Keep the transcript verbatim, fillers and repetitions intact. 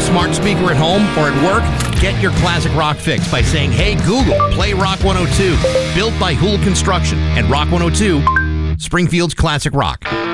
smart speaker at home or at work? Get your classic rock fix by saying, "Hey Google, play Rock one oh two." Built by Hool Construction and Rock one oh two, Springfield's classic rock.